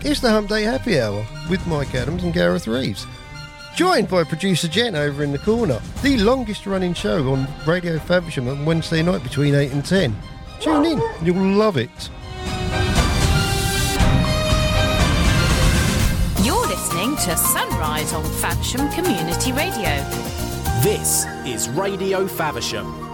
It's the Hump Day Happy Hour with Mike Adams and Gareth Reeves. Joined by producer Jen over in the corner. The longest running show on Radio Faversham on Wednesday night between 8 and 10. Tune in, you'll love it. You're listening to Sunrise on Faversham Community Radio. This is Radio Faversham.